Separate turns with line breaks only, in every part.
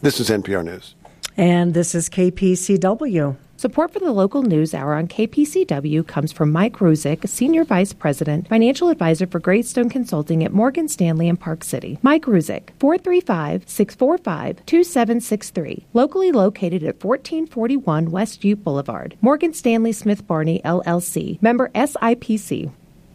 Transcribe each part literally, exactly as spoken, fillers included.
This is N P R News.
And this is K P C W.
Support for the local news hour on K P C W comes from Mike Ruzick, Senior Vice President, Financial Advisor for Greystone Consulting at Morgan Stanley in Park City. Mike Ruzick, four three five, six four five, two seven six three. Locally located at fourteen forty-one West Ute Boulevard. Morgan Stanley Smith Barney, L L C. Member S I P C.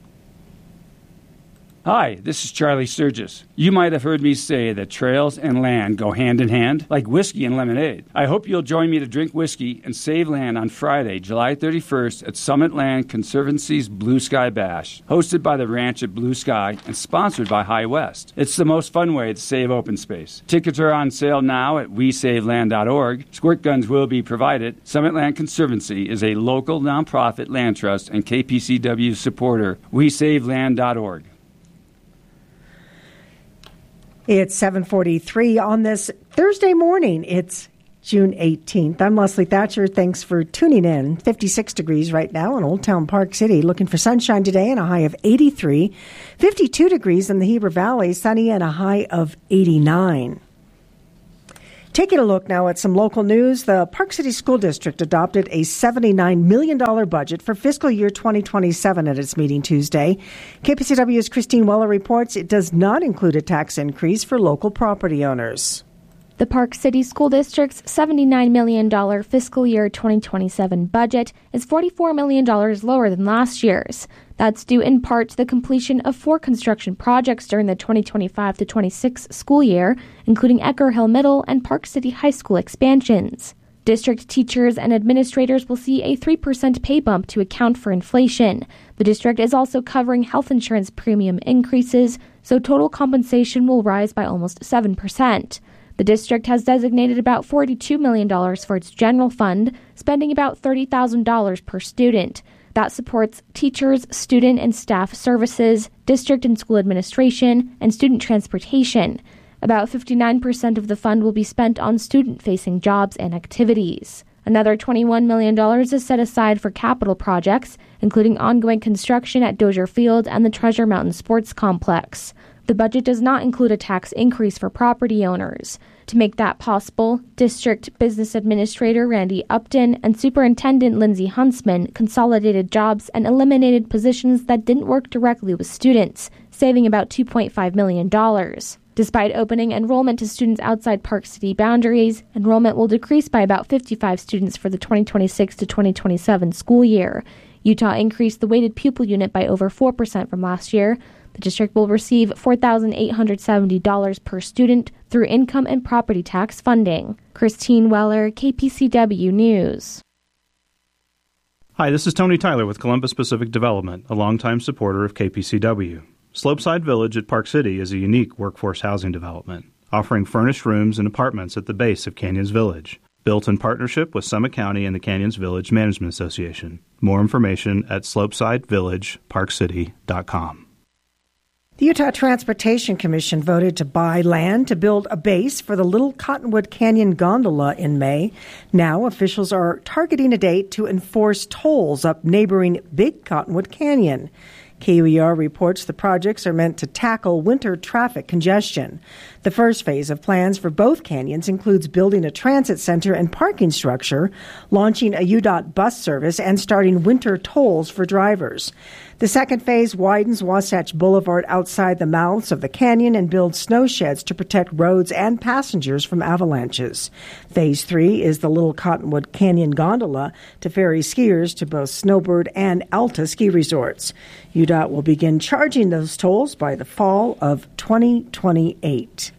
Hi, this is Charlie Sturgis. You might have heard me say that trails and land go hand in hand, like whiskey and lemonade. I hope you'll join me to drink whiskey and save land on Friday, July thirty-first at Summit Land Conservancy's Blue Sky Bash, hosted by the ranch at Blue Sky and sponsored by High West. It's the most fun way to save open space. Tickets are on sale now at we save land dot org. Squirt guns will be provided. Summit Land Conservancy is a local nonprofit land trust and K P C W supporter. we save land dot org.
It's seven forty-three on this Thursday morning. It's June eighteenth. I'm Leslie Thatcher. Thanks for tuning in. fifty-six degrees right now in Old Town Park City. Looking for sunshine today and a high of eighty-three. fifty-two degrees in the Heber Valley. Sunny and a high of eighty-nine. Taking a look now at some local news, the Park City School District adopted a seventy-nine million dollars budget for fiscal year twenty twenty-seven at its meeting Tuesday. K P C W's Christine Weller reports it does not include a tax increase for local property owners.
The Park City School District's seventy-nine million dollars fiscal year twenty twenty-seven budget is forty-four million dollars lower than last year's. That's due in part to the completion of four construction projects during the twenty twenty-five to twenty-six school year, including Ecker Hill Middle and Park City High School expansions. District teachers and administrators will see a three percent pay bump to account for inflation. The district is also covering health insurance premium increases, so total compensation will rise by almost seven percent. The district has designated about forty-two million dollars for its general fund, spending about thirty thousand dollars per student. That supports teachers, student and staff services, district and school administration, and student transportation. About fifty-nine percent of the fund will be spent on student-facing jobs and activities. Another twenty-one million dollars is set aside for capital projects, including ongoing construction at Dozier Field and the Treasure Mountain Sports Complex. The budget does not include a tax increase for property owners. To make that possible, District Business Administrator Randy Upton and Superintendent Lindsay Huntsman consolidated jobs and eliminated positions that didn't work directly with students, saving about two point five million dollars. Despite opening enrollment to students outside Park City boundaries, enrollment will decrease by about fifty-five students for the twenty twenty-six to twenty twenty-seven school year. Utah increased the weighted pupil unit by over four percent from last year. The district will receive four thousand eight hundred seventy dollars per student through income and property tax funding. Christine Weller, K P C W News.
Hi, this is Tony Tyler with Columbus Pacific Development, a longtime supporter of K P C W. Slopeside Village at Park City is a unique workforce housing development, offering furnished rooms and apartments at the base of Canyons Village. Built in partnership with Summit County and the Canyons Village Management Association. More information at slopeside village park city dot com.
The Utah Transportation Commission voted to buy land to build a base for the Little Cottonwood Canyon Gondola in May. Now, officials are targeting a date to enforce tolls up neighboring Big Cottonwood Canyon. K U E R reports the projects are meant to tackle winter traffic congestion. The first phase of plans for both canyons includes building a transit center and parking structure, launching a U D O T bus service, and starting winter tolls for drivers. The second phase widens Wasatch Boulevard outside the mouths of the canyon and builds snow sheds to protect roads and passengers from avalanches. Phase three is the Little Cottonwood Canyon Gondola to ferry skiers to both Snowbird and Alta ski resorts. U D O T will begin charging those tolls by the fall of twenty twenty-eight.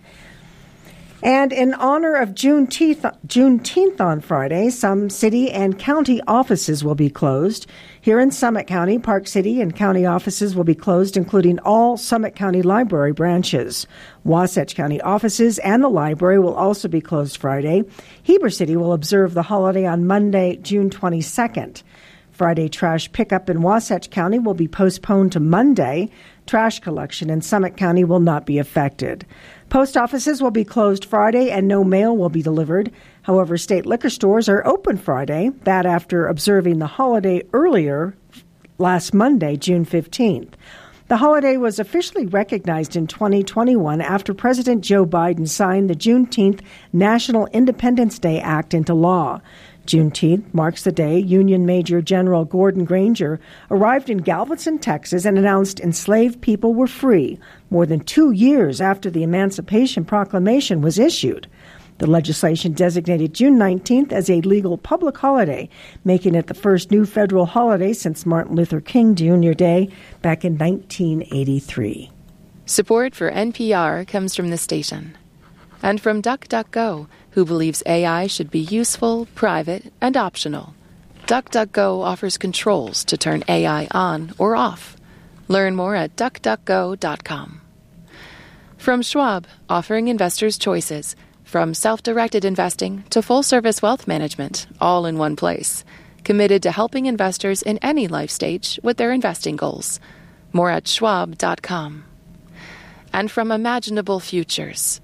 And in honor of Juneteenth, Juneteenth on Friday, some city and county offices will be closed. Here in Summit County, Park City and county offices will be closed, including all Summit County Library branches. Wasatch County offices and the library will also be closed Friday. Heber City will observe the holiday on Monday, June twenty-second. Friday trash pickup in Wasatch County will be postponed to Monday. Trash collection in Summit County will not be affected. Post offices will be closed Friday and no mail will be delivered. However, state liquor stores are open Friday, that after observing the holiday earlier last Monday, June fifteenth. The holiday was officially recognized in twenty twenty-one after President Joe Biden signed the Juneteenth National Independence Day Act into law. Juneteenth marks the day Union Major General Gordon Granger arrived in Galveston, Texas, and announced enslaved people were free, more than two years after the Emancipation Proclamation was issued. The legislation designated June nineteenth as a legal public holiday, making it the first new federal holiday since Martin Luther King Junior Day back in nineteen eighty-three.
Support for N P R comes from the station and from DuckDuckGo, who believes A I should be useful, private, and optional. DuckDuckGo offers controls to turn A I on or off. Learn more at duck duck go dot com. From Schwab, offering investors choices, from self-directed investing to full-service wealth management, all in one place. Committed to helping investors in any life stage with their investing goals. More at schwab dot com. And from Imaginable Futures.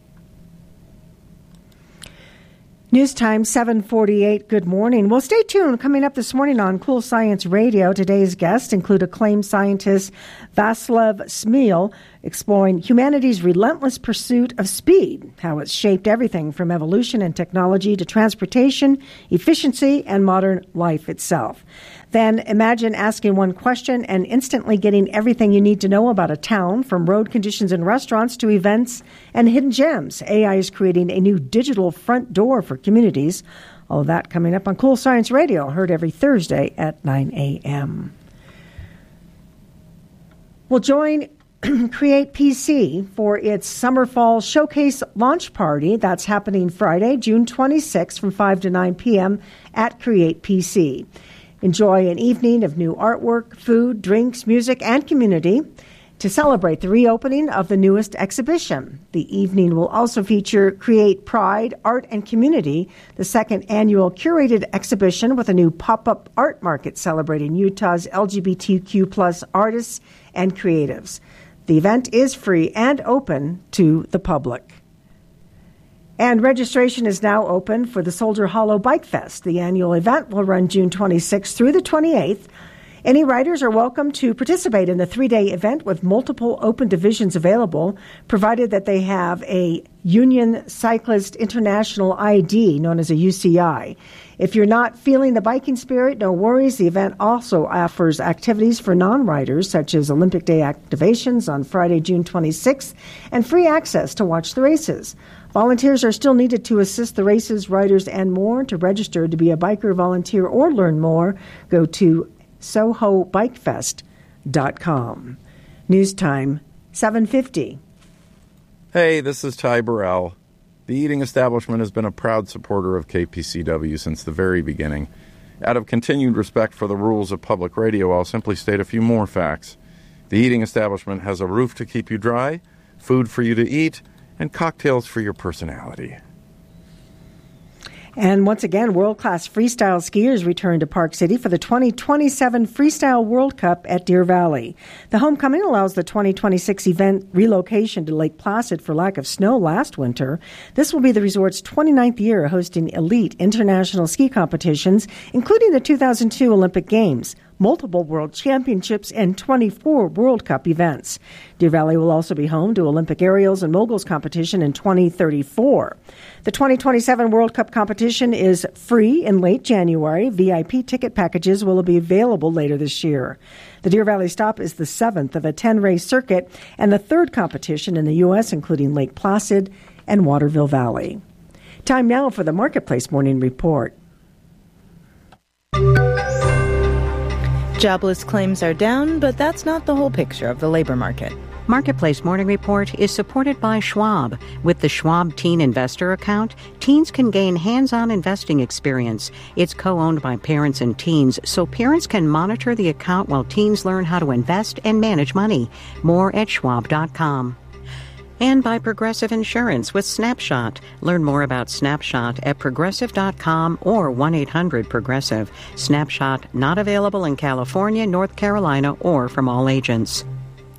News time, seven forty-eight. Good morning. Well, stay tuned. Coming up this morning on Cool Science Radio, today's guests include acclaimed scientist Vaslav Smil, exploring humanity's relentless pursuit of speed, how it's shaped everything from evolution and technology to transportation, efficiency, and modern life itself. Then imagine asking one question and instantly getting everything you need to know about a town, from road conditions and restaurants to events and hidden gems. A I is creating a new digital front door for communities. All of that coming up on Cool Science Radio, heard every Thursday at nine a.m. We'll join Create P C for its Summer Fall Showcase launch party. That's happening Friday, June twenty-sixth from five to nine p.m. at Create P C. Enjoy an evening of new artwork, food, drinks, music, and community to celebrate the reopening of the newest exhibition. The evening will also feature Create Pride, Art, and Community, the second annual curated exhibition with a new pop-up art market celebrating Utah's L G B T Q plus artists and creatives. The event is free and open to the public. And registration is now open for the Soldier Hollow Bike Fest. The annual event will run June twenty-sixth through the twenty-eighth. Any riders are welcome to participate in the three-day event with multiple open divisions available, provided that they have a Union Cyclist International I D, known as a U C I. If you're not feeling the biking spirit, no worries. The event also offers activities for non-riders, such as Olympic Day activations on Friday, June twenty-sixth, and free access to watch the races. Volunteers are still needed to assist the races, riders, and more. To register to be a biker, volunteer, or learn more, go to soho bike fest dot com. News time, seven fifty.
Hey, this is Ty Burrell. The Eating Establishment has been a proud supporter of K P C W since the very beginning. Out of continued respect for the rules of public radio, I'll simply state a few more facts. The Eating Establishment has a roof to keep you dry, food for you to eat, and cocktails for your personality.
And once again, world-class freestyle skiers return to Park City for the twenty twenty-seven Freestyle World Cup at Deer Valley. The homecoming allows the twenty twenty-six event relocation to Lake Placid for lack of snow last winter. This will be the resort's twenty-ninth year hosting elite international ski competitions, including the two thousand two Olympic Games, multiple World Championships, and twenty-four World Cup events. Deer Valley will also be home to Olympic Aerials and Moguls competition in twenty thirty-four. The twenty twenty-seven World Cup competition is free in late January. V I P ticket packages will be available later this year. The Deer Valley stop is the seventh of a ten-race circuit and the third competition in the U S, including Lake Placid and Waterville Valley. Time now for the Marketplace Morning Report.
Jobless claims are down, but that's not the whole picture of the labor market.
Marketplace Morning Report is supported by Schwab. With the Schwab Teen Investor Account, teens can gain hands-on investing experience. It's co-owned by parents and teens, so parents can monitor the account while teens learn how to invest and manage money. More at schwab dot com. And by Progressive Insurance with Snapshot. Learn more about Snapshot at progressive dot com or one eight hundred progressive. Snapshot not available in California, North Carolina, or from all agents.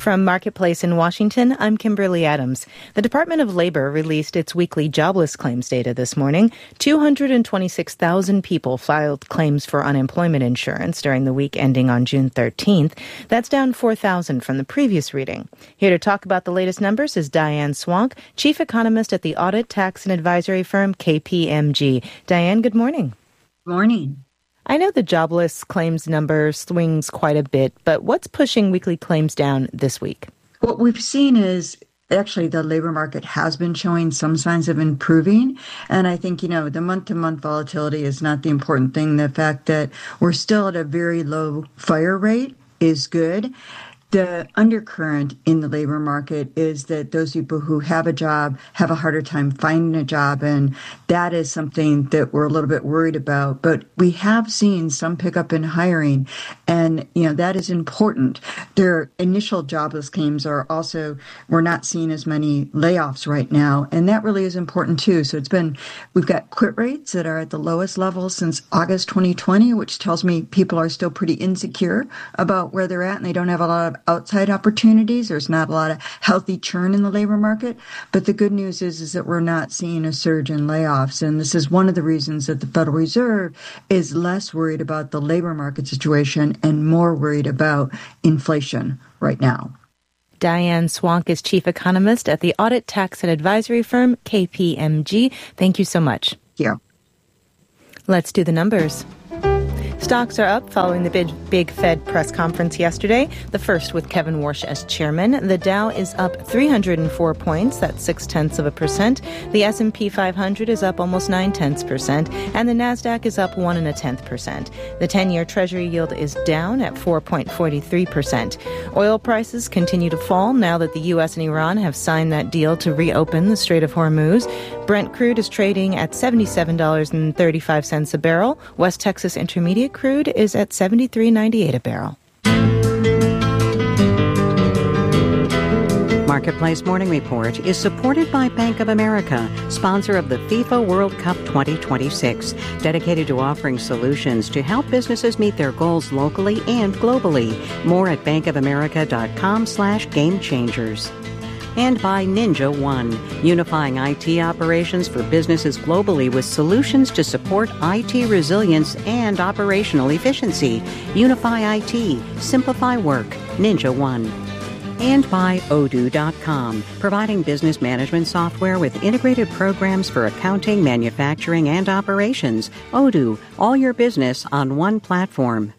From Marketplace in Washington, I'm Kimberly Adams. The Department of Labor released its weekly jobless claims data this morning. two hundred twenty-six thousand people filed claims for unemployment insurance during the week ending on June thirteenth. That's down four thousand from the previous reading. Here to talk about the latest numbers is Diane Swank, chief economist at the audit, tax, and advisory firm K P M G. Diane, good morning.
Good morning.
I know the jobless claims number swings quite a bit, but what's pushing weekly claims down this week?
What we've seen is actually the labor market has been showing some signs of improving. And I think, you know, the month-to-month volatility is not the important thing. The fact that we're still at a very low fire rate is good. The undercurrent in the labor market is that those people who have a job have a harder time finding a job, and that is something that we're a little bit worried about. But we have seen some pickup in hiring, and you know that is important. Their initial jobless claims are also, we're not seeing as many layoffs right now, and that really is important too. So it's been, we've got quit rates that are at the lowest level since August twenty twenty, which tells me people are still pretty insecure about where they're at, and they don't have a lot of outside opportunities. There's not a lot of healthy churn in the labor market. But the good news is, is that we're not seeing a surge in layoffs. And this is one of the reasons that the Federal Reserve is less worried about the labor market situation and more worried about inflation right now.
Diane Swank is chief economist at the audit, tax, and advisory firm K P M G. Thank you so much.
Yeah.
Let's do the numbers. Stocks are up following the big, big Fed press conference yesterday, the first with Kevin Warsh as chairman. The Dow is up three hundred four points, that's six-tenths of a percent. The S and P five hundred is up almost nine-tenths percent, and the NASDAQ is up one and a tenth percent. The ten-year Treasury yield is down at four point four three percent. Oil prices continue to fall now that the U S and Iran have signed that deal to reopen the Strait of Hormuz. Brent crude is trading at seventy-seven dollars and thirty-five cents a barrel. West Texas Intermediate crude is at seventy-three ninety-eight a barrel.
Marketplace Morning Report is supported by Bank of America, sponsor of the FIFA World Cup twenty twenty-six, dedicated to offering solutions to help businesses meet their goals locally and globally. More at bankofamerica.com slash game changers. And by Ninja One, unifying I T operations for businesses globally with solutions to support I T resilience and operational efficiency. Unify I T, simplify work, Ninja One. And by Odoo dot com, providing business management software with integrated programs for accounting, manufacturing, and operations. Odoo, all your business on one platform.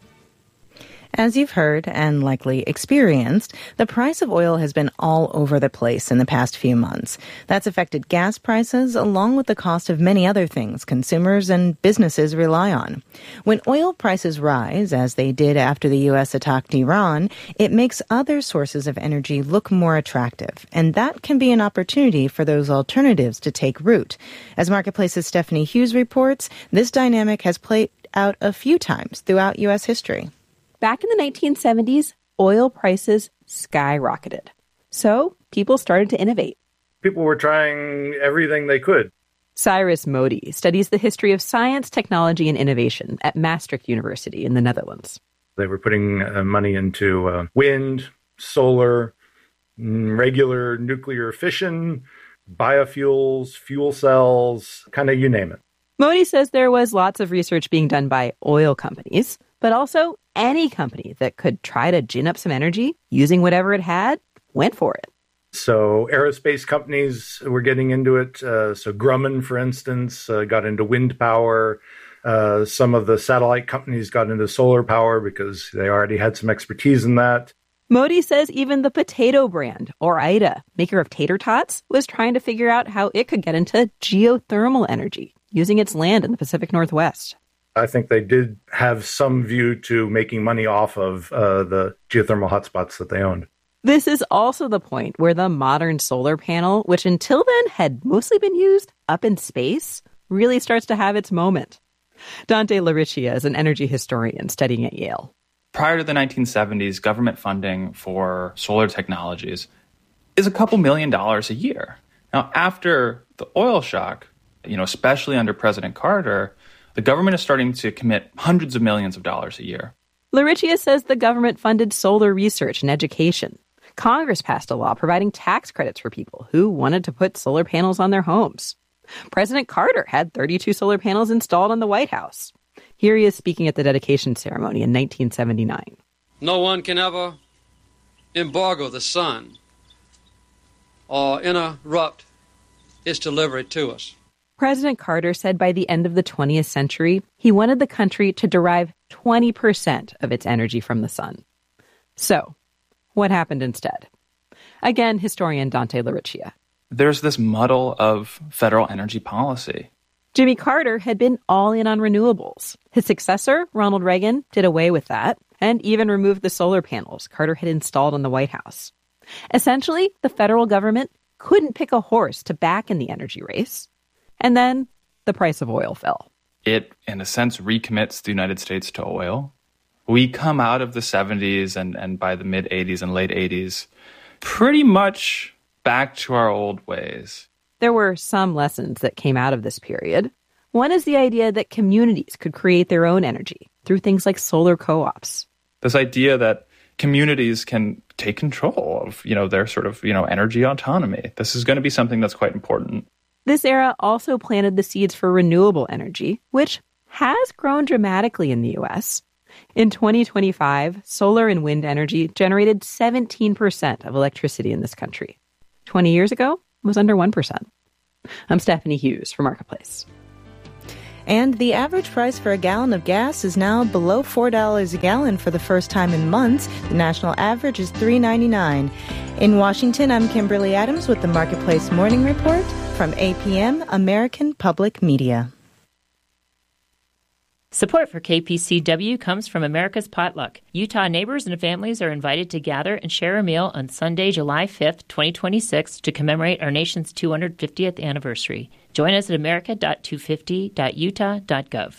As you've heard and likely experienced, the price of oil has been all over the place in the past few months. That's affected gas prices along with the cost of many other things consumers and businesses rely on. When oil prices rise, as they did after the U S attacked Iran, it makes other sources of energy look more attractive, and that can be an opportunity for those alternatives to take root. As Marketplace's Stephanie Hughes reports, this dynamic has played out a few times throughout U S history.
Back in the nineteen seventies, oil prices skyrocketed. So people started to innovate.
People were trying everything they could.
Cyrus Modi studies the history of science, technology, and innovation at Maastricht University in the Netherlands.
They were putting uh, money into uh, wind, solar, regular nuclear fission, biofuels, fuel cells, kind of you name it.
Modi says there was lots of research being done by oil companies, but also any company that could try to gin up some energy using whatever it had went for it.
So aerospace companies were getting into it. Uh, so Grumman, for instance, uh, got into wind power. Uh, some of the satellite companies got into solar power because they already had some expertise in that.
Modi says even the potato brand, Ore-Ida, maker of tater tots, was trying to figure out how it could get into geothermal energy using its land in the Pacific Northwest.
I think they did have some view to making money off of uh, the geothermal hotspots that they owned.
This is also the point where the modern solar panel, which until then had mostly been used up in space, really starts to have its moment. Dante Laricchia is an energy historian studying at Yale.
Prior to the nineteen seventies, government funding for solar technologies is a couple million dollars a year. Now, after the oil shock, you know, especially under President Carter, the government is starting to commit hundreds of millions of dollars a year.
Laricchia says the government funded solar research and education. Congress passed a law providing tax credits for people who wanted to put solar panels on their homes. President Carter had thirty-two solar panels installed on the White House. Here he is speaking at the dedication ceremony in nineteen seventy-nine.
No one can ever embargo the sun or interrupt its delivery to us.
President Carter said by the end of the twentieth century, he wanted the country to derive twenty percent of its energy from the sun. So, what happened instead? Again, historian Dante LaRiccia.
There's this muddle of federal energy policy.
Jimmy Carter had been all in on renewables. His successor, Ronald Reagan, did away with that and even removed the solar panels Carter had installed on the White House. Essentially, the federal government couldn't pick a horse to back in the energy race. And then the price of oil fell.
It, in a sense, recommits the United States to oil. We come out of the seventies and, and by the mid-eighties and late eighties pretty much back to our old ways.
There were some lessons that came out of this period. One is the idea that communities could create their own energy through things like solar co-ops.
This idea that communities can take control of, you know, their sort of, you know, energy autonomy. This is going to be something that's quite important.
This era also planted the seeds for renewable energy, which has grown dramatically in the U S. In twenty twenty-five, solar and wind energy generated seventeen percent of electricity in this country. twenty years ago, it was under one percent. I'm Stephanie Hughes for Marketplace.
And the average price for a gallon of gas is now below four dollars a gallon for the first time in months. The national average is three dollars and ninety-nine cents. In Washington, I'm Kimberly Adams with the Marketplace Morning Report from A P M, American Public Media.
Support for K P C W comes from America's Potluck. Utah neighbors and families are invited to gather and share a meal on Sunday, July fifth, twenty twenty-six, to commemorate our nation's two hundred fiftieth anniversary. Join us at america dot two fifty dot utah dot gov.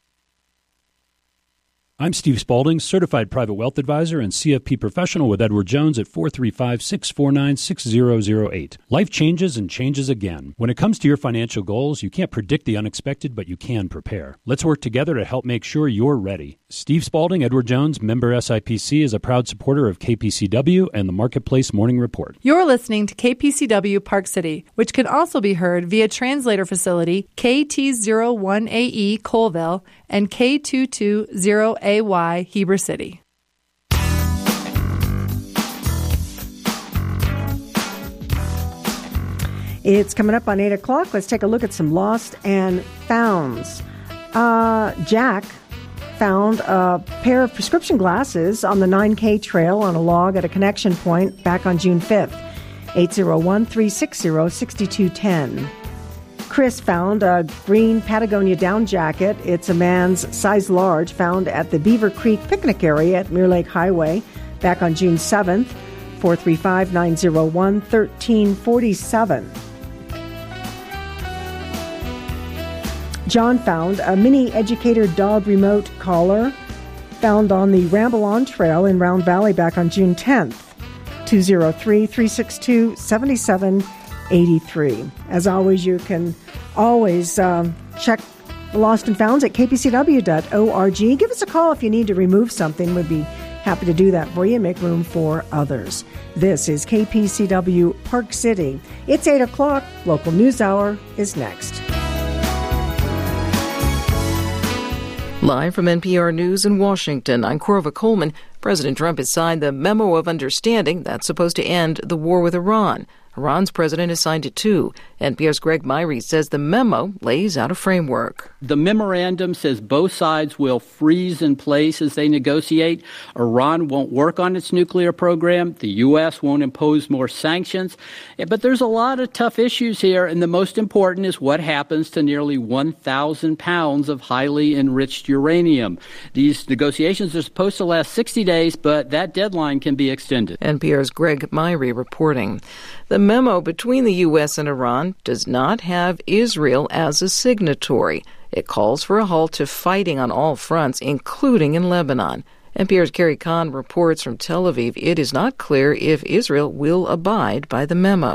I'm Steve Spaulding, Certified Private Wealth Advisor and C F P Professional with Edward Jones at four three five, six four nine, six zero zero eight. Life changes and changes again. When it comes to your financial goals, you can't predict the unexpected, but you can prepare. Let's work together to help make sure you're ready. Steve Spaulding, Edward Jones, member S I P C, is a proud supporter of K P C W and the Marketplace Morning Report.
You're listening to K P C W Park City, which can also be heard via translator facility K T zero one A E Colville and K two two zero A Y Heber City.
It's coming up on eight o'clock. Let's take a look at some lost and founds. Uh, Jack found a pair of prescription glasses on the nine K trail on a log at a connection point back on June fifth. eight zero one, three six zero, six two one zero. Chris found a green Patagonia down jacket. It's a man's size large, found at the Beaver Creek picnic area at Mirror Lake Highway back on June seventh. four three five, nine zero one, one three four seven. John found a mini educator dog remote collar found on the Ramble On Trail in Round Valley back on June tenth. two zero three, three six two, seven seven eight three. As always, you can always um, check the Lost and Founds at k p c w dot org. Give us a call if you need to remove something. We'd be happy to do that for you and make room for others. This is K P C W Park City. It's eight o'clock. Local News Hour is next.
Live from N P R News in Washington, I'm Corva Coleman. President Trump has signed the Memo of Understanding that's supposed to end the war with Iran. Iran's president has signed it too. N P R's Greg Myrie says the memo lays out a framework.
The memorandum says both sides will freeze in place as they negotiate. Iran won't work on its nuclear program. The U S won't impose more sanctions. But there's a lot of tough issues here, and the most important is what happens to nearly one thousand pounds of highly enriched uranium. These negotiations are supposed to last sixty days, but that deadline can be extended.
N P R's Greg Myrie reporting. The memo between the U S and Iran does not have Israel as a signatory. It calls for a halt to fighting on all fronts, including in Lebanon. N P R's Carrie Kahn reports from Tel Aviv it is not clear if Israel will abide by the memo.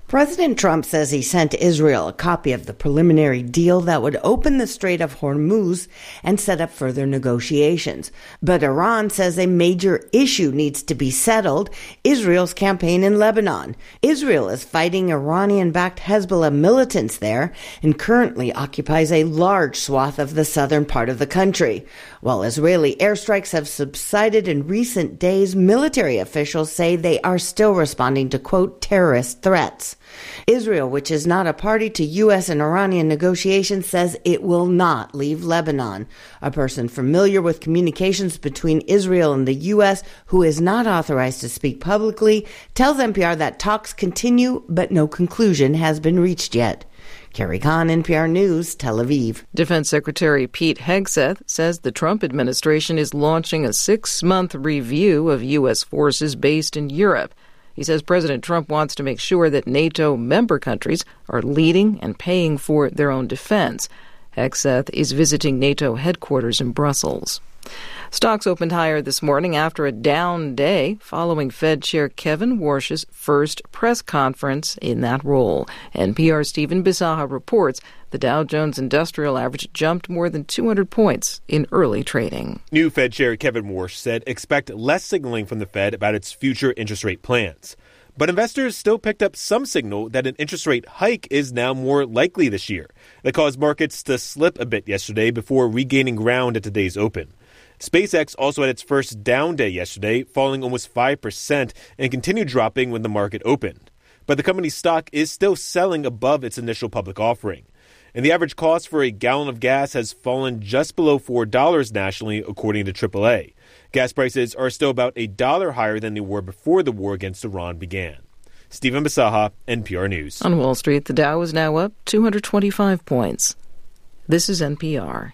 President Trump says he sent Israel a copy of the preliminary deal that would open the Strait of Hormuz and set up further negotiations. But Iran says a major issue needs to be settled: Israel's campaign in Lebanon. Israel is fighting Iranian-backed Hezbollah militants there and currently occupies a large swath of the southern part of the country. While Israeli airstrikes have subsided in recent days, military officials say they are still responding to, quote, terrorist threats. Israel, which is not a party to U S and Iranian negotiations, says it will not leave Lebanon. A person familiar with communications between Israel and the U S, who is not authorized to speak publicly, tells N P R that talks continue, but no conclusion has been reached yet. Carrie Kahn, N P R News, Tel Aviv.
Defense Secretary Pete Hegseth says the Trump administration is launching a six-month review of U S forces based in Europe. He says President Trump wants to make sure that NATO member countries are leading and paying for their own defense. Hegseth is visiting NATO headquarters in Brussels. Stocks opened higher this morning after a down day following Fed Chair Kevin Warsh's first press conference in that role. N P R's Stephen Bisaha reports the Dow Jones Industrial Average jumped more than two hundred points in early trading.
New Fed Chair Kevin Warsh said expect less signaling from the Fed about its future interest rate plans. But investors still picked up some signal that an interest rate hike is now more likely this year. That caused markets to slip a bit yesterday before regaining ground at today's open. SpaceX also had its first down day yesterday, falling almost five percent and continued dropping when the market opened. But the company's stock is still selling above its initial public offering. And the average cost for a gallon of gas has fallen just below four dollars nationally, according to triple A. Gas prices are still about a dollar higher than they were before the war against Iran began. Stephen Bisaha, N P R News.
On Wall Street, the Dow is now up two hundred twenty-five points. This is N P R.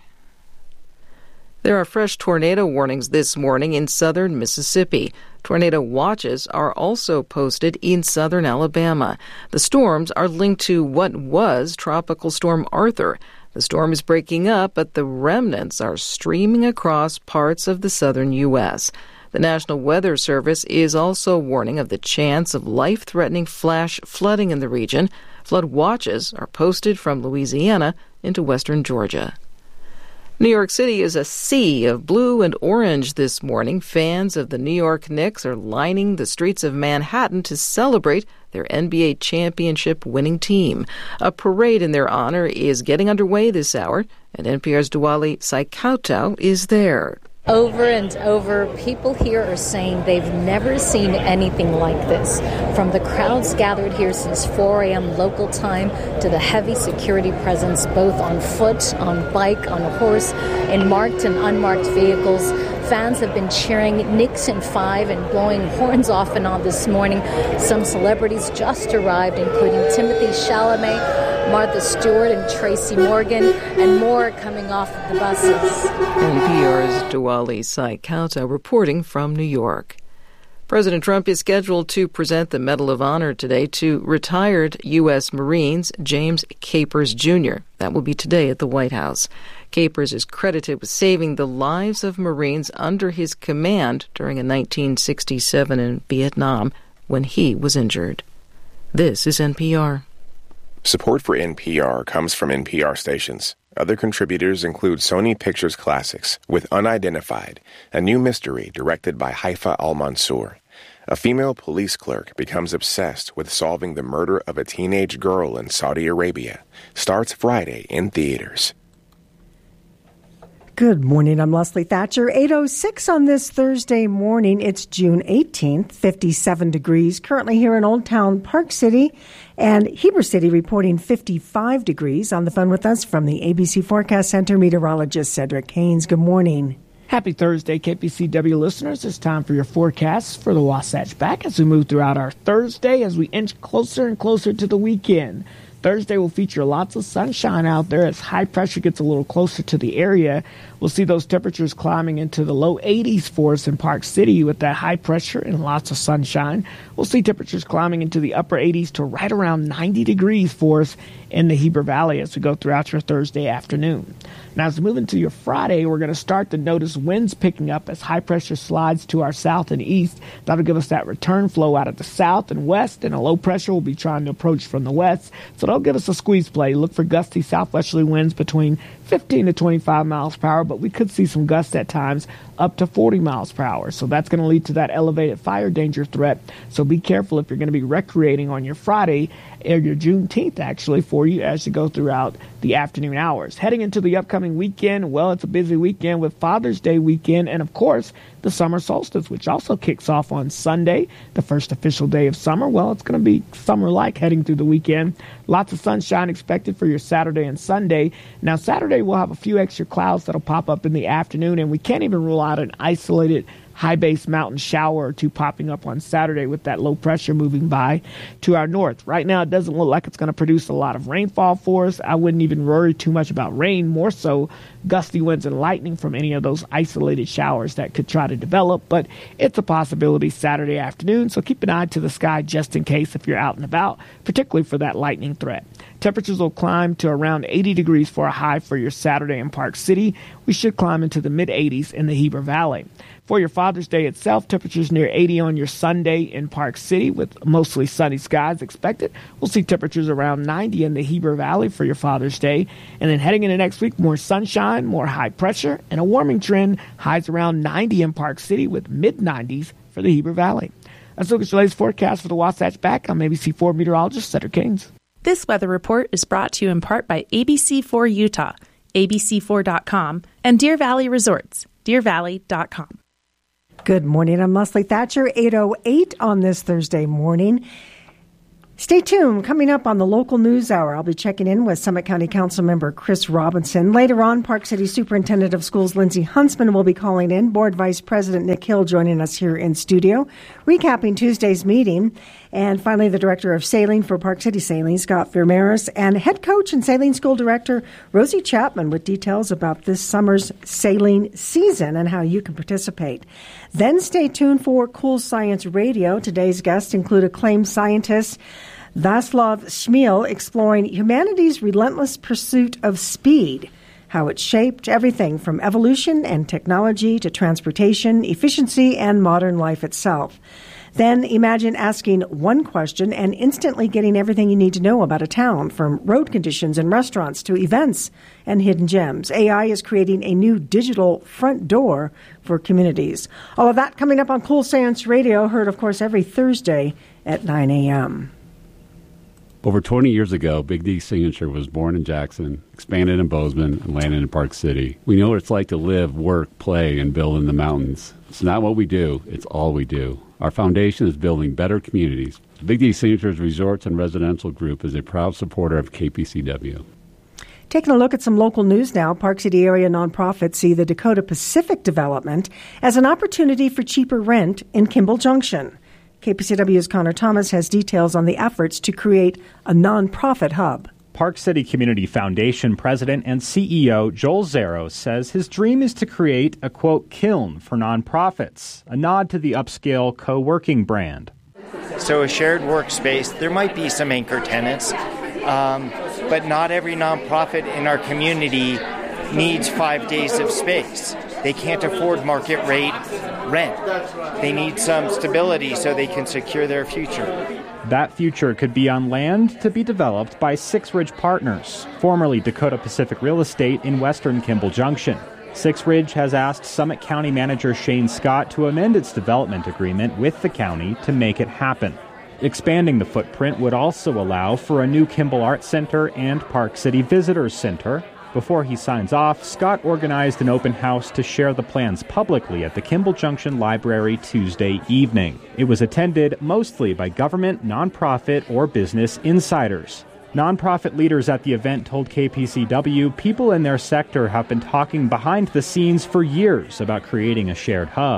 There are fresh tornado warnings this morning in southern Mississippi. Tornado watches are also posted in southern Alabama. The storms are linked to what was Tropical Storm Arthur. The storm is breaking up, but the remnants are streaming across parts of the southern U S. The National Weather Service is also warning of the chance of life-threatening flash flooding in the region. Flood watches are posted from Louisiana into western Georgia. New York City is a sea of blue and orange this morning. Fans of the New York Knicks are lining the streets of Manhattan to celebrate their N B A championship winning team. A parade in their honor is getting underway this hour, and N P R's Duali Saikauto is there.
Over and over, people here are saying they've never seen anything like this. From the crowds gathered here since four a.m. local time to the heavy security presence both on foot, on bike, on horse, in marked and unmarked vehicles. Fans have been cheering Knicks in five and blowing horns off and on this morning. Some celebrities just arrived, including Timothée Chalamet, Martha Stewart, and Tracy Morgan, and more coming off of the buses.
N P R's Duali Saikauto reporting from New York. President Trump is scheduled to present the Medal of Honor today to retired U S Marines James Capers Junior That will be today at the White House. Capers is credited with saving the lives of Marines under his command during a nineteen sixty-seven in Vietnam when he was injured. This is N P R.
Support for N P R comes from N P R stations. Other contributors include Sony Pictures Classics with Unidentified, a new mystery directed by Haifa Al-Mansour. A female police clerk becomes obsessed with solving the murder of a teenage girl in Saudi Arabia. Starts Friday in theaters.
Good morning. I'm Leslie Thatcher. eight oh six on this Thursday morning. It's June eighteenth, fifty-seven degrees. Currently here in Old Town Park City and Heber City reporting fifty-five degrees. On the phone with us from the A B C Forecast Center, meteorologist Cedric Haynes. Good morning.
Happy Thursday, K P C W listeners. It's time for your forecasts for the Wasatch Back as we move throughout our Thursday as we inch closer and closer to the weekend. Thursday will feature lots of sunshine out there as high pressure gets a little closer to the area. We'll see those temperatures climbing into the low eighties for us in Park City with that high pressure and lots of sunshine. We'll see temperatures climbing into the upper eighties to right around ninety degrees for us in the Heber Valley as we go throughout your Thursday afternoon. Now, as we move into your Friday, we're going to start to notice winds picking up as high pressure slides to our south and east. That'll give us that return flow out of the south and west, and a low pressure will be trying to approach from the west. So that'll give us a squeeze play. Look for gusty southwesterly winds between fifteen to twenty-five miles per hour, but we could see some gusts at times up to forty miles per hour. So that's going to lead to that elevated fire danger threat. So be careful if you're going to be recreating on your Friday or your Juneteenth, actually, for you as you go throughout the afternoon hours. Heading into the upcoming weekend, well, it's a busy weekend with Father's Day weekend and, of course, the summer solstice, which also kicks off on Sunday, the first official day of summer. Well, it's going to be summer-like heading through the weekend. Lots of sunshine expected for your Saturday and Sunday. Now, Saturday we'll have a few extra clouds that'll pop up in the afternoon, and we can't even rule out an isolated high-base mountain shower or two popping up on Saturday with that low pressure moving by to our north. Right now, it doesn't look like it's going to produce a lot of rainfall for us. I wouldn't even worry too much about rain, more so gusty winds and lightning from any of those isolated showers that could try to develop, but it's a possibility Saturday afternoon, so keep an eye to the sky just in case if you're out and about, particularly for that lightning threat. Temperatures will climb to around eighty degrees for a high for your Saturday in Park City. We should climb into the mid-eighties in the Heber Valley. For your Father's Day itself, temperatures near eighty on your Sunday in Park City with mostly sunny skies expected. We'll see temperatures around ninety in the Heber Valley for your Father's Day. And then heading into next week, more sunshine, more high pressure, and a warming trend. Highs around ninety in Park City with mid-nineties for the Heber Valley. Let's look at your latest forecast for the Wasatch back. I'm A B C four meteorologist Cedric Keynes.
This weather report is brought to you in part by A B C four Utah, A B C four dot com, and Deer Valley Resorts, deer valley dot com.
Good morning. I'm Leslie Thatcher, eight oh eight on this Thursday morning. Stay tuned. Coming up on the local news hour, I'll be checking in with Summit County Council member Chris Robinson. Later on, Park City Superintendent of Schools Lindsay Huntsman will be calling in. Board Vice President Nick Hill joining us here in studio, recapping Tuesday's meeting. And finally, the Director of Sailing for Park City Sailing, Scott Vermeris, and Head Coach and Sailing School Director Rosie Chapman with details about this summer's sailing season and how you can participate. Then stay tuned for Cool Science Radio. Today's guests include acclaimed scientist Vaslav Smil exploring humanity's relentless pursuit of speed, how it shaped everything from evolution and technology to transportation, efficiency, and modern life itself. Then imagine asking one question and instantly getting everything you need to know about a town, from road conditions and restaurants to events and hidden gems. A I is creating a new digital front door for communities. All of that coming up on Cool Science Radio, heard, of course, every Thursday at nine a.m.
Over twenty years ago, Big D Signature was born in Jackson, expanded in Bozeman, and landed in Park City. We know what it's like to live, work, play, and build in the mountains. It's not what we do, it's all we do. Our foundation is building better communities. Big D Signature's Resorts and Residential Group is a proud supporter of K P C W.
Taking a look at some local news now, Park City area nonprofits see the Dakota Pacific development as an opportunity for cheaper rent in Kimball Junction. K P C W's Connor Thomas has details on the efforts to create a nonprofit hub.
Park City Community Foundation President and C E O Joel Zaros says his dream is to create a, quote, kiln for nonprofits, a nod to the upscale co-working brand.
So a shared workspace, there might be some anchor tenants, um, but not every nonprofit in our community needs five days of space. They can't afford market rate rent. They need some stability so they can secure their future.
That future could be on land to be developed by Six Ridge Partners, formerly Dakota Pacific Real Estate in western Kimball Junction. Six Ridge has asked Summit County Manager Shane Scott to amend its development agreement with the county to make it happen. Expanding the footprint would also allow for a new Kimball Arts Center and Park City Visitors Center. Before he signs off, Scott organized an open house to share the plans publicly at the Kimball Junction Library Tuesday evening. It was attended mostly by government, nonprofit, or business insiders. Nonprofit leaders at the event told K P C W people in their sector have been talking behind the scenes for years about creating a shared hub.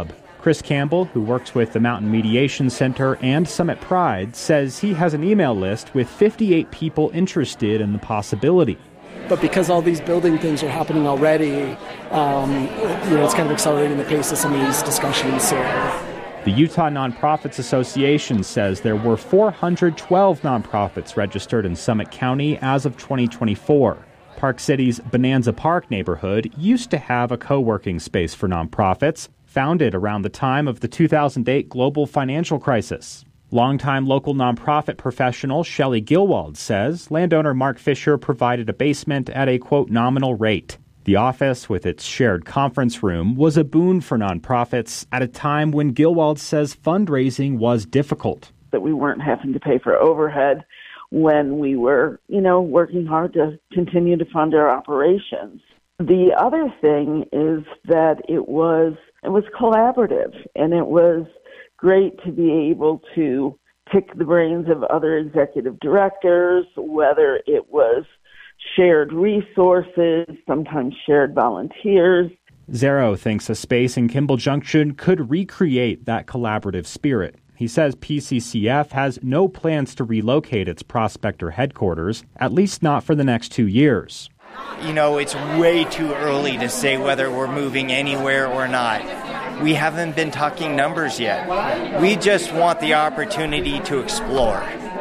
Chris Campbell, who works with the Mountain Mediation Center and Summit Pride, says he has an email list with fifty-eight people interested in the possibility.
But because all these building things are happening already, um, you know, it's kind of accelerating the pace of some of these discussions. So.
The Utah Nonprofits Association says there were four hundred twelve nonprofits registered in Summit County as of twenty twenty-four. Park City's Bonanza Park neighborhood used to have a co-working space for nonprofits, founded around the time of the two thousand eight global financial crisis. Longtime local nonprofit professional Shelley Gilwald says landowner Mark Fisher provided a basement at a, quote, nominal rate. The office, with its shared conference room, was a boon for nonprofits at a time when Gilwald says fundraising was difficult.
That we weren't having to pay for overhead when we were, you know, working hard to continue to fund our operations. The other thing is that it was it was collaborative, and it was great to be able to pick the brains of other executive directors, whether it was shared resources, sometimes shared volunteers.
Zero thinks a space in Kimball Junction could recreate that collaborative spirit. He says P C C F has no plans to relocate its Prospector headquarters, at least not for the next two years.
You know, it's way too early to say whether we're moving anywhere or not. We haven't been talking numbers yet. We just want the opportunity to explore.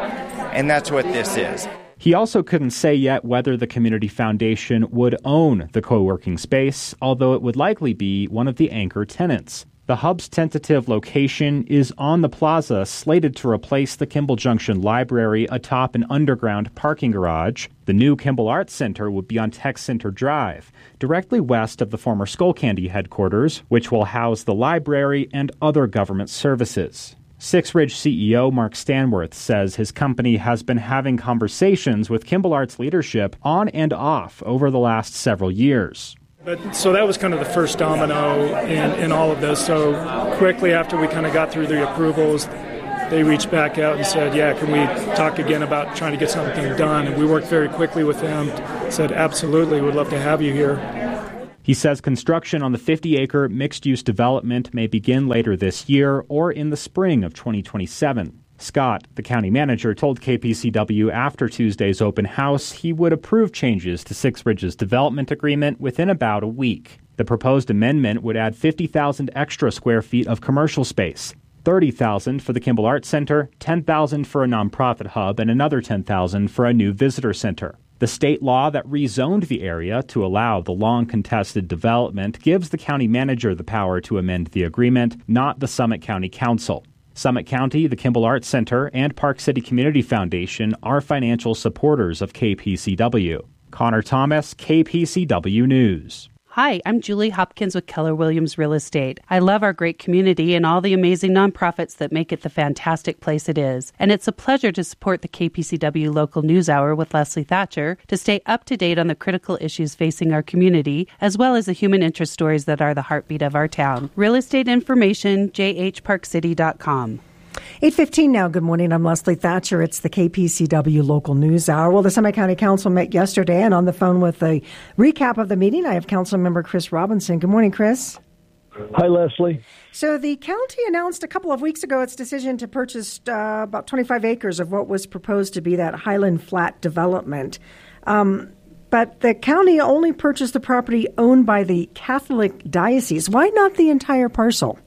And that's what this is.
He also couldn't say yet whether the Community Foundation would own the co-working space, although it would likely be one of the anchor tenants. The hub's tentative location is on the plaza slated to replace the Kimball Junction Library atop an underground parking garage. The new Kimball Arts Center would be on Tech Center Drive, directly west of the former Skullcandy headquarters, which will house the library and other government services. Six Ridge C E O Mark Stanworth says his company has been having conversations with Kimball Arts leadership on and off over the last several years.
But so that was kind of the first domino in, in all of this. So quickly after we kind of got through the approvals, they reached back out and said, yeah, can we talk again about trying to get something done? And we worked very quickly with them, said, absolutely, would love to have you here.
He says construction on the fifty-acre mixed-use development may begin later this year or in the spring of twenty twenty-seven. Scott, the county manager, told K P C W after Tuesday's open house he would approve changes to Six Ridge's development agreement within about a week. The proposed amendment would add fifty thousand extra square feet of commercial space, thirty thousand for the Kimball Arts Center, ten thousand for a nonprofit hub, and another ten thousand for a new visitor center. The state law that rezoned the area to allow the long-contested development gives the county manager the power to amend the agreement, not the Summit County Council. Summit County, the Kimball Arts Center, and Park City Community Foundation are financial supporters of K P C W. Connor Thomas, K P C W News.
Hi, I'm Julie Hopkins with Keller Williams Real Estate. I love our great community and all the amazing nonprofits that make it the fantastic place it is. And it's a pleasure to support the K P C W Local News Hour with Leslie Thatcher to stay up to date on the critical issues facing our community, as well as the human interest stories that are the heartbeat of our town. Real estate information, j h park city dot com.
eight fifteen now. Good morning. I'm Leslie Thatcher. It's the K P C W Local News Hour. Well, the Summit County Council met yesterday, and on the phone with a recap of the meeting, I have Council Member Chris Robinson. Good morning, Chris.
Hi, Leslie.
So the county announced a couple of weeks ago its decision to purchase uh, about twenty-five acres of what was proposed to be that Highland Flat development. Um, but the county only purchased the property owned by the Catholic Diocese. Why not the entire parcel?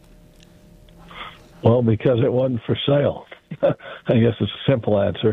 Well, because it wasn't for sale. I guess it's a simple answer.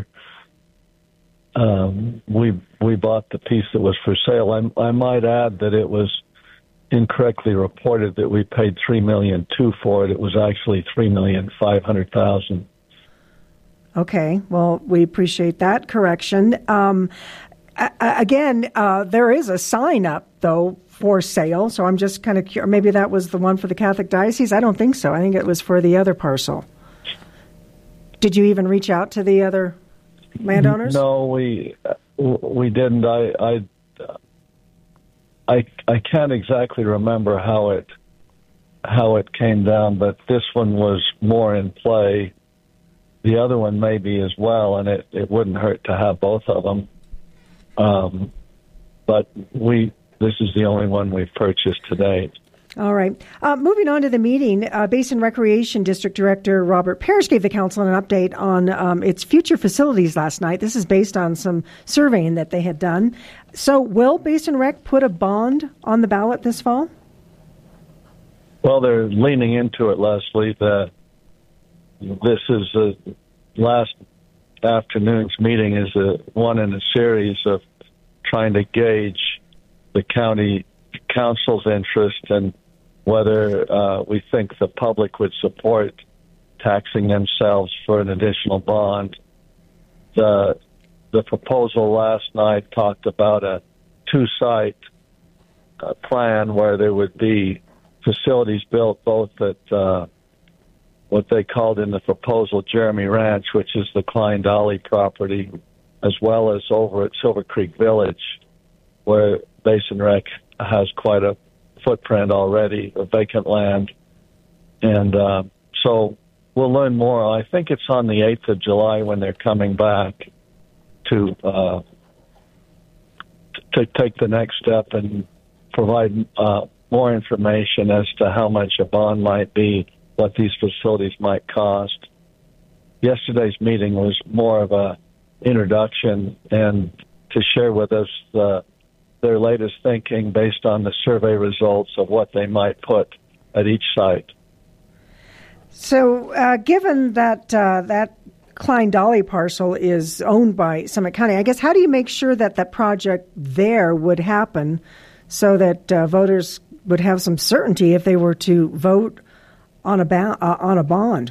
Um, we we bought the piece that was for sale. I, I might add that it was incorrectly reported that we paid three million two for it. It was actually three million five hundred thousand.
Okay, well, we appreciate that correction. Um, a- again, uh, there is a sign up though for sale, so I'm just kind of curious. Maybe that was the one for the Catholic Diocese. I don't think so. I think it was for the other parcel. Did you even reach out to the other landowners?
No, we we didn't. I I I, I can't exactly remember how it how it came down, but this one was more in play. The other one may be as well, and it, it wouldn't hurt to have both of them. Um, but we. This is the only one we've purchased to date.
All right. Uh, moving on to the meeting, uh, Basin Recreation District Director Robert Parrish gave the council an update on um, its future facilities last night. This is based on some surveying that they had done. So will Basin Rec put a bond on the ballot this fall?
Well, they're leaning into it, Leslie. The, this is the last afternoon's meeting is a, one in a series of trying to gauge the county council's interest and whether uh, we think the public would support taxing themselves for an additional bond. The the proposal last night talked about a two-site uh, plan where there would be facilities built both at uh, what they called in the proposal Jeremy Ranch, which is the Klein Dolly property, as well as over at Silver Creek Village, where Basin Rec has quite a footprint already of vacant land. And uh, so we'll learn more. I think it's on the eighth of July when they're coming back to uh, to take the next step and provide uh, more information as to how much a bond might be, what these facilities might cost. Yesterday's meeting was more of a introduction and to share with us the their latest thinking based on the survey results of what they might put at each site.
So uh, given that uh, that Klein Dolly parcel is owned by Summit County, I guess how do you make sure that that project there would happen so that uh, voters would have some certainty if they were to vote on a, ba- uh, on a bond?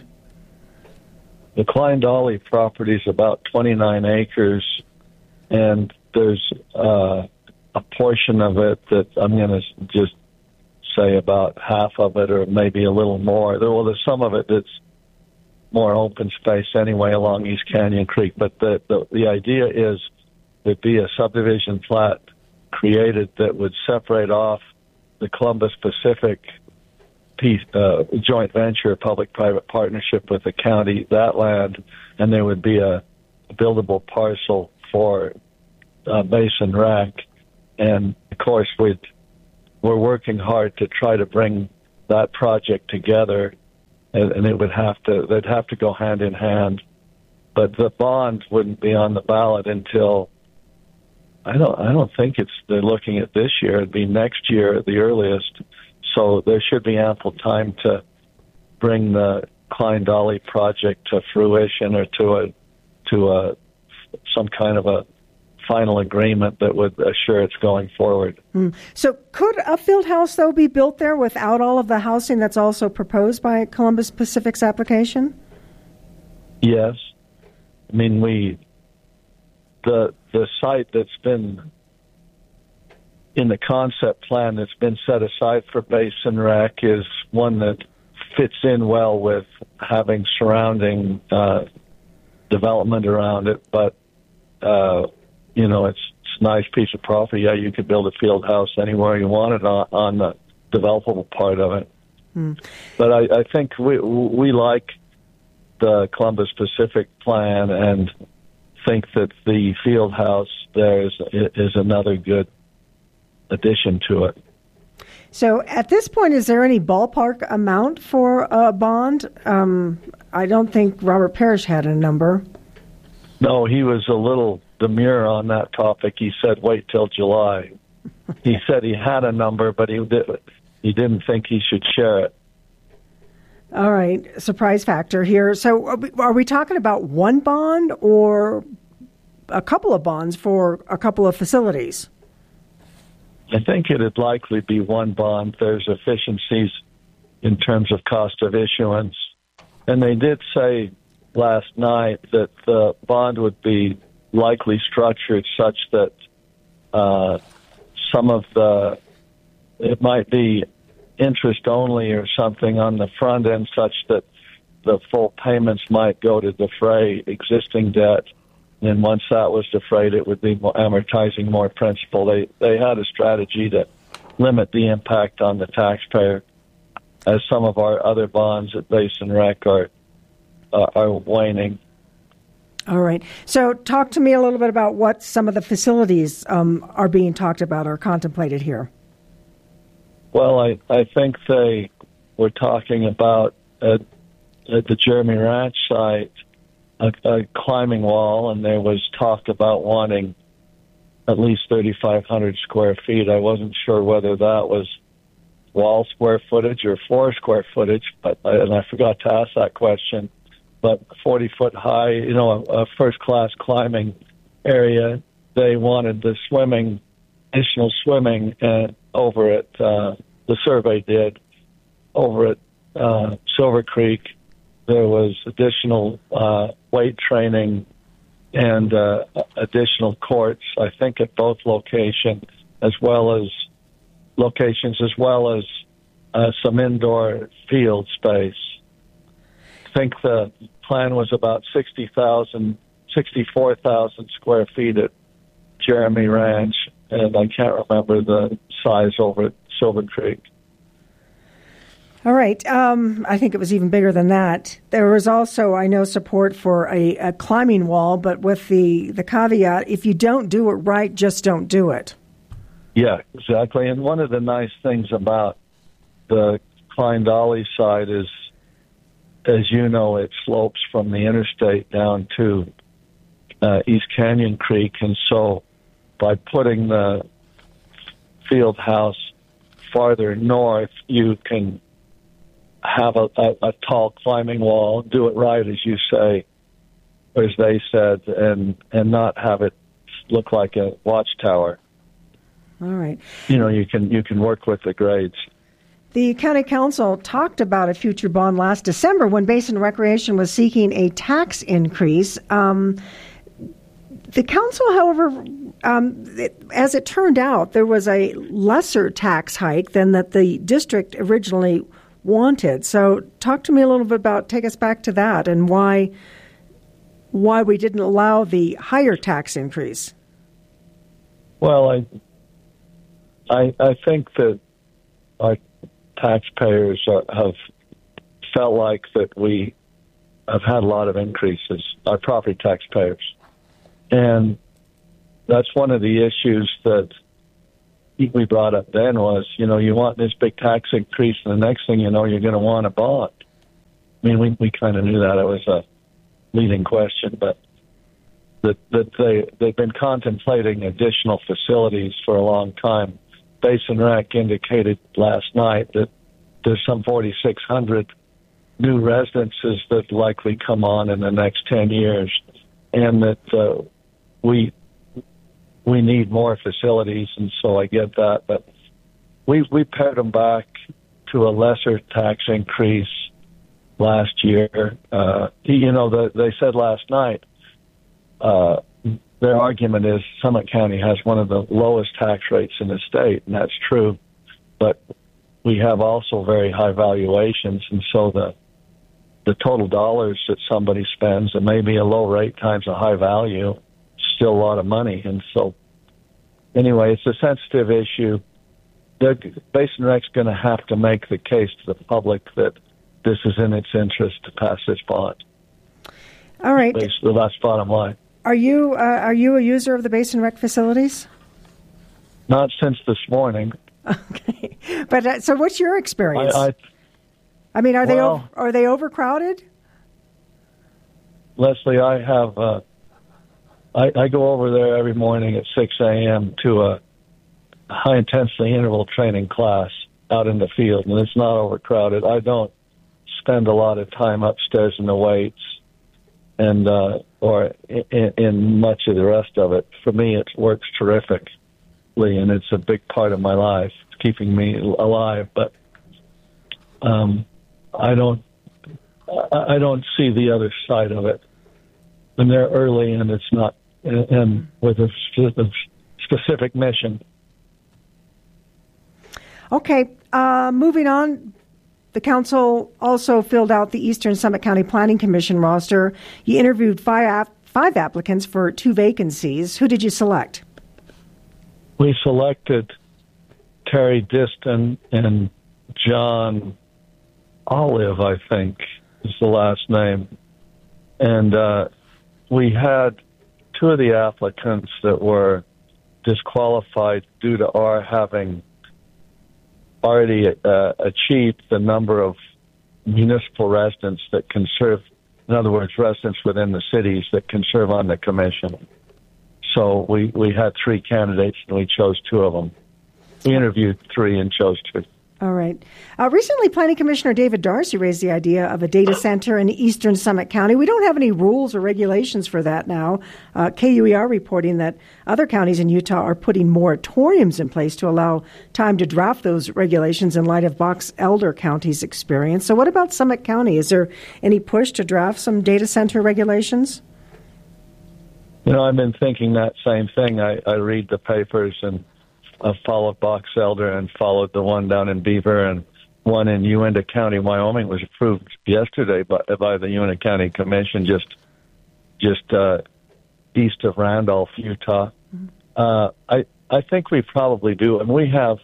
The Klein Dolly property is about twenty-nine acres, and there's uh, a portion of it that I'm going to just say about half of it or maybe a little more. There, well, there's some of it that's more open space anyway along East Canyon Creek, but the, the, the idea is there'd be a subdivision plat created that would separate off the Columbus Pacific piece, uh, joint venture, public-private partnership with the county, that land, and there would be a buildable parcel for uh, Basin Rec. And, of course, we'd, we're working hard to try to bring that project together, and, and it would have to, they'd have to go hand in hand. But the bond wouldn't be on the ballot until, I don't, I don't think it's, they're looking at this year. It'd be next year at the earliest. So there should be ample time to bring the Klein Dolly project to fruition or to a, to a, some kind of a final agreement that would assure it's going forward.
Mm. So could a field house, though, be built there without all of the housing that's also proposed by Columbus Pacific's application?
Yes. I mean, we, the the site that's been in the concept plan that's been set aside for Basin Rec is one that fits in well with having surrounding uh, development around it, but uh, you know, it's, it's a nice piece of property. Yeah, you could build a field house anywhere you wanted on, on the developable part of it. Mm. But I, I think we we like the Columbus Pacific plan and think that the field house there is, is another good addition to it.
So at this point, is there any ballpark amount for a bond? Um, I don't think Robert Parrish had a number.
No, he was a little demure on that topic. He said, wait till July. He said he had a number, but he, did, he didn't think he should share it.
All right. Surprise factor here. So are we, are we talking about one bond or a couple of bonds for a couple of facilities?
I think it'd likely be one bond. There's efficiencies in terms of cost of issuance. And they did say last night that the bond would be likely structured such that uh, some of the, it might be interest only or something on the front end such that the full payments might go to defray existing debt. And once that was defrayed, it would be more amortizing more principal. They they had a strategy to limit the impact on the taxpayer, as some of our other bonds at Basin Rec are uh, are waning.
All right. So talk to me a little bit about what some of the facilities um, are being talked about or contemplated here.
Well, I, I think they were talking about at, at the Jeremy Ranch site a, a climbing wall, and there was talk about wanting at least thirty-five hundred square feet. I wasn't sure whether that was wall square footage or floor square footage, but I, and I forgot to ask that question. But forty foot high, you know, a, a first class climbing area. They wanted the swimming, additional swimming uh, over at uh, the survey did over at uh, Silver Creek. There was additional uh, weight training and uh, additional courts, I think, at both locations, as well as locations, as well as uh, some indoor field space. I think the plan was about sixty thousand, sixty-four thousand square feet at Jeremy Ranch, and I can't remember the size over at Silver Creek.
All right. Um, I think it was even bigger than that. There was also, I know, support for a, a climbing wall, but with the, the caveat, if you don't do it right, just don't do it.
Yeah, exactly. And one of the nice things about the Klein Dolly side is, as you know, it slopes from the interstate down to uh, East Canyon Creek, and so by putting the field house farther north, you can have a, a, a tall climbing wall, do it right, as you say, or as they said, and and not have it look like a watchtower.
All right.
You know, you can you can work with the grades.
The County Council talked about a future bond last December when Basin Recreation was seeking a tax increase. Um, the council, however, um, it, as it turned out, there was a lesser tax hike than that the district originally wanted. So talk to me a little bit about, take us back to that and why why we didn't allow the higher tax increase.
Well, I I, I think that our taxpayers are, have felt like that we have had a lot of increases, our property taxpayers. And that's one of the issues that we brought up then was, you know, you want this big tax increase, and the next thing you know, you're going to want a bond. I mean, we, we kind of knew that. It was a leading question, but that, that they, they've been contemplating additional facilities for a long time. Basin Rec indicated last night that there's some forty-six hundred new residences that likely come on in the next ten years, and that uh, we we need more facilities, and so I get that. But we we pared them back to a lesser tax increase last year. Uh, you know, the, they said last night, uh, their argument is Summit County has one of the lowest tax rates in the state, and that's true. But we have also very high valuations, and so the the total dollars that somebody spends, and maybe a low rate times a high value, still a lot of money. And so, anyway, it's a sensitive issue. The Basin Rec's going to have to make the case to the public that this is in its interest to pass this bond.
All right.
Basically, that's bottom line.
Are you uh, are you a user of the Basin Rec facilities?
Not since this morning.
Okay, but uh, so what's your experience?
I, I,
I mean, are
well,
they over, are they overcrowded?
Leslie, I have uh, I, I go over there every morning at six a.m. to a high intensity interval training class out in the field, and it's not overcrowded. I don't spend a lot of time upstairs in the weights and uh, or in, in much of the rest of it. For me, it works terrifically, and it's a big part of my life. It's keeping me alive. But um, I don't, I don't see the other side of it. And they're early, and it's not, and with a specific mission.
Okay, uh, moving on. The council also filled out the Eastern Summit County Planning Commission roster. You interviewed five, five applicants for two vacancies. Who did you select?
We selected Terry Diston and John Olive, I think is the last name. And uh, we had two of the applicants that were disqualified due to our having already uh, achieved the number of municipal residents that can serve, in other words, residents within the cities that can serve on the commission. So we, we had three candidates, and we chose two of them. We interviewed three and chose two.
All right. Uh, recently, Planning Commissioner David Darcy raised the idea of a data center in eastern Summit County. We don't have any rules or regulations for that now. Uh, K U E R reporting that other counties in Utah are putting moratoriums in place to allow time to draft those regulations in light of Box Elder County's experience. So what about Summit County? Is there any push to draft some data center regulations?
You know, I've been thinking that same thing. I, I read the papers, and I've followed Box Elder and followed the one down in Beaver, and one in Uintah County, Wyoming, was approved yesterday by, by the Uintah County Commission, just just uh, east of Randolph, Utah. Mm-hmm. Uh, I I think we probably do, and we have.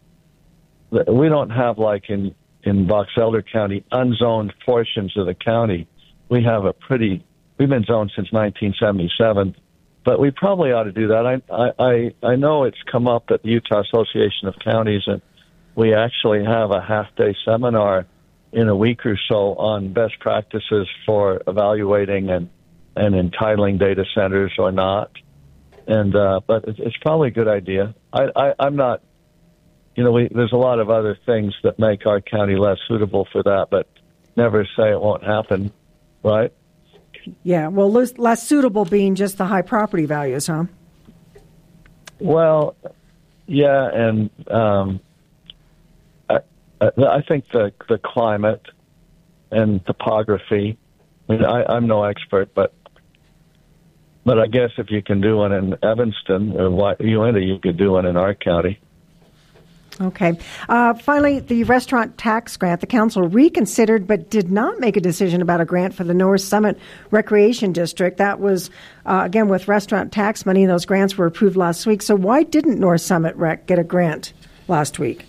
We don't have like in in Box Elder County unzoned portions of the county. We have a pretty. We've been zoned since nineteen seventy-seven. But we probably ought to do that. I, I I know it's come up at the Utah Association of Counties, and we actually have a half-day seminar in a week or so on best practices for evaluating and, and entitling data centers or not. And uh, but it's, it's probably a good idea. I, I, I'm not, you know, we, there's a lot of other things that make our county less suitable for that, but never say it won't happen, right?
Yeah, well, less, less suitable being just the high property values, huh?
Well, yeah, and um, I, I think the the climate and topography. I mean, I, I'm no expert, but but I guess if you can do one in Evanston or Uintah, you could do one in our county.
Okay. Uh, finally, the restaurant tax grant. The council reconsidered but did not make a decision about a grant for the North Summit Recreation District. That was, uh, again, with restaurant tax money. Those grants were approved last week. So why didn't North Summit Rec get a grant last week?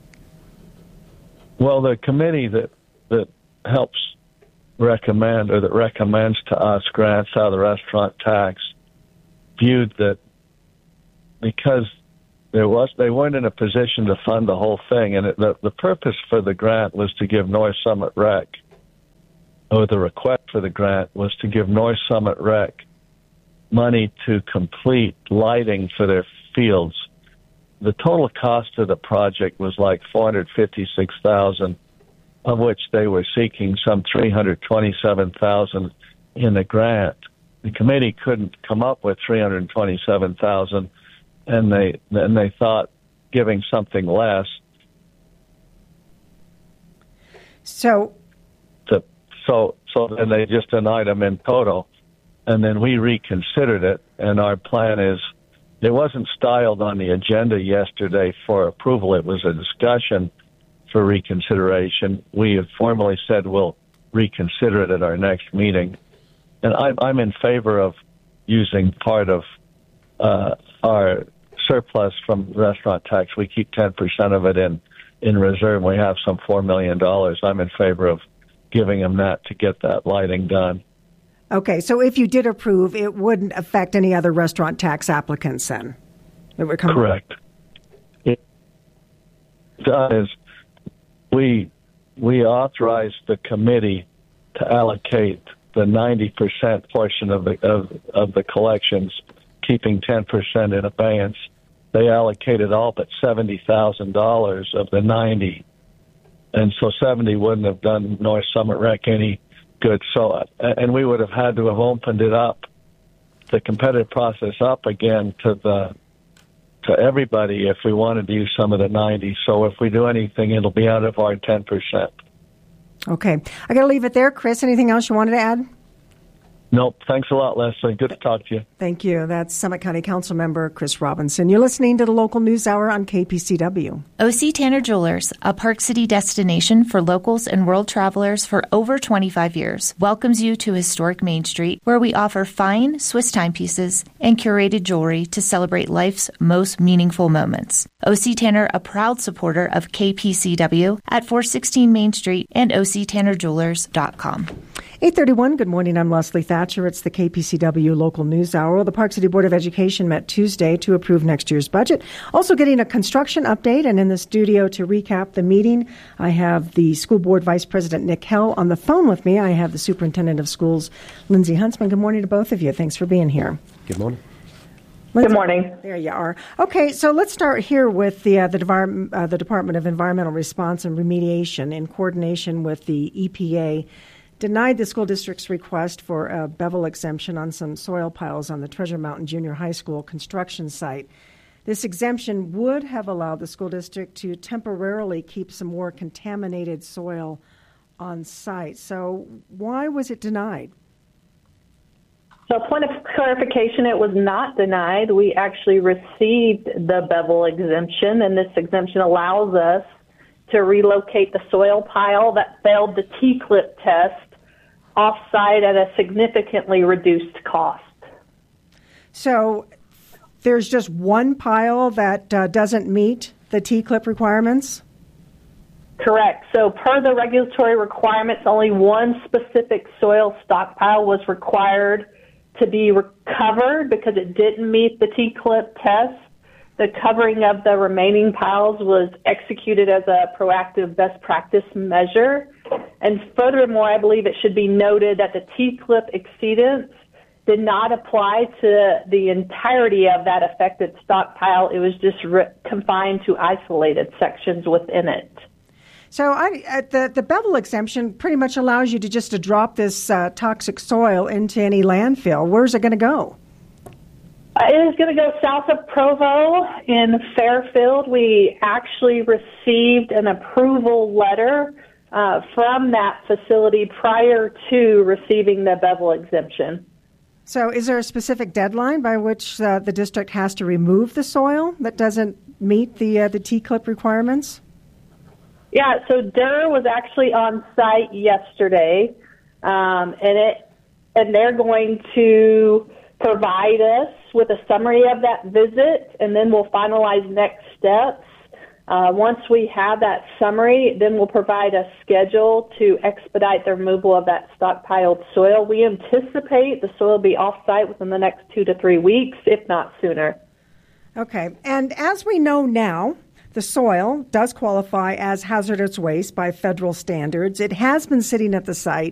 Well, the committee that, that helps recommend or that recommends to us grants out of the restaurant tax viewed that because There was they weren't in a position to fund the whole thing, and it, the the purpose for the grant was to give North Summit Rec, or the request for the grant was to give North Summit Rec money to complete lighting for their fields. The total cost of the project was like four hundred fifty-six thousand dollars, of which they were seeking some three hundred twenty-seven thousand dollars in the grant. The committee couldn't come up with three hundred twenty-seven thousand dollars. And they and they thought giving something less.
So,
to, so so then they just denied them in total, and then we reconsidered it. And our plan is, it wasn't styled on the agenda yesterday for approval. It was a discussion for reconsideration. We have formally said we'll reconsider it at our next meeting, and I'm I'm in favor of using part of uh, our surplus from restaurant tax. We keep ten percent of it in, in reserve. We have some four million dollars. I'm in favor of giving them that to get that lighting done.
Okay, so if you did approve, it wouldn't affect any other restaurant tax applicants then? It would come
Correct. It does. We, we authorized the committee to allocate the ninety percent portion of the, of, of the collections, keeping ten percent in abeyance. They allocated all but seventy thousand dollars of the ninety, and so seventy wouldn't have done North Summit Rec any good. So, and we would have had to have opened it up, the competitive process up again to the to everybody if we wanted to use some of the ninety. So if we do anything, it'll be out of our ten percent.
Okay, I got to leave it there. Chris, anything else you wanted to add?
Nope. Thanks a lot, Leslie. Good to talk to you.
Thank you. That's Summit County Council Member Chris Robinson. You're listening to the Local News Hour on K P C W.
O C Tanner Jewelers, a Park City destination for locals and world travelers for over twenty-five years, welcomes you to historic Main Street, where we offer fine Swiss timepieces and curated jewelry to celebrate life's most meaningful moments. O C Tanner, a proud supporter of K P C W at four sixteen Main Street and O C Tanner Jewelers dot com.
eight thirty-one, good morning. I'm Leslie Thatcher. It's the K P C W Local News Hour. The Park City Board of Education met Tuesday to approve next year's budget. Also getting a construction update, and in the studio to recap the meeting, I have the School Board Vice President Nick Hell. On the phone with me, I have the Superintendent of Schools, Lindsay Huntsman. Good morning to both of you. Thanks for being here.
Good morning.
Lindsay,
good morning.
There you are. Okay, so let's start here with the uh, the, Devar- uh, the Department of Environmental Response and Remediation, in coordination with the E P A, denied the school district's request for a bevel exemption on some soil piles on the Treasure Mountain Junior High School construction site. This exemption would have allowed the school district to temporarily keep some more contaminated soil on site. So why was it denied?
So, point of clarification, it was not denied. We actually received the bevel exemption, and this exemption allows us to relocate the soil pile that failed the T-clip test off-site at a significantly reduced cost.
So there's just one pile that uh, doesn't meet the T-clip requirements?
Correct. So per the regulatory requirements, only one specific soil stockpile was required to be recovered because it didn't meet the T-clip test. The covering of the remaining piles was executed as a proactive best practice measure. And furthermore, I believe it should be noted that the T-clip exceedance did not apply to the entirety of that affected stockpile. It was just re- confined to isolated sections within it.
So I, uh, the, the bevel exemption pretty much allows you to just to drop this uh, toxic soil into any landfill. Where's it going to go?
Uh, it is going to go south of Provo in Fairfield. We actually received an approval letter uh, from that facility prior to receiving the bevel exemption.
So is there a specific deadline by which uh, the district has to remove the soil that doesn't meet the uh, the T-clip requirements?
Yeah, so D E R was actually on site yesterday, um, and it and they're going to provide us with a summary of that visit, and then we'll finalize next steps. Uh, once we have that summary, then we'll provide a schedule to expedite the removal of that stockpiled soil. We anticipate the soil will be off-site within the next two to three weeks, if not sooner.
Okay, and as we know now, the soil does qualify as hazardous waste by federal standards. It has been sitting at the site